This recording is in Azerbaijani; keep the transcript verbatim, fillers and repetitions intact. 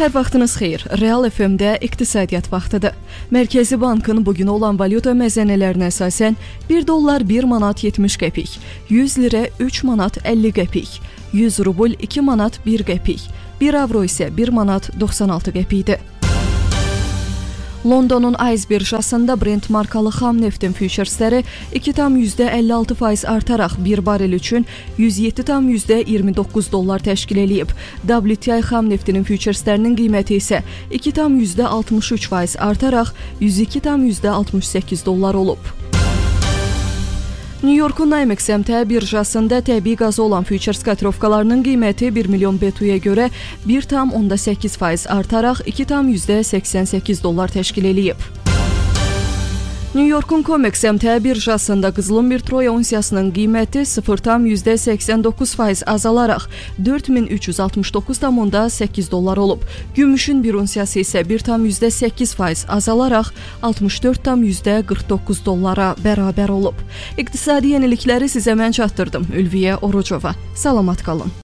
Hər vaxtınız xeyir. Real F M-də iqtisadiyyat vaxtıdır. Mərkəzi Bankın bugün olan valyuta məzənələrinə əsasən bir dollar bir manat yetmiş qəpik, yüz lirə üç manat əlli qəpik, yüz rubl iki manat bir qəpik, bir avro isə bir manat doxsan altı qəpikdir. Londonun Ayz birjasında Brent markalı xam neftin füçersləri iki tam yüzdə əlli altı faiz artaraq bir barel üçün yüz yeddi tam yüzdə iyirmi doqquz dollar təşkil eləyib. W T I xam neftinin füçerslərinin qiyməti isə iki tam yüzdə altmış üç faiz artaraq yüz iki tam yüzdə altmış səkkiz dollar olub. New Yorkun Nymex M T birjasında təbii qazı olan füçers kotirovkalarının qiyməti bir milyon B T U-ya görə bir tam onda səkkiz faiz artaraq iki tam yüzdə səksən səkkiz dollar təşkil eləyib. New Yorkun Comex M T birjasında qızılın bir troy unsiyasının qiyməti sıfır tam yüzdə səksən doqquz faiz azalaraq dörd min üç yüz altmış doqquz tam onda səkkiz dollar olub. Gümüşün bir unsiyası isə bir tam yüzdə səkkiz faiz azalaraq altmış dörd tam yüzdə qırx doqquz dollara bərabər olub. İqtisadi yenilikləri sizə mən çatdırdım. Ülviyə Orucova. Salamat qalın.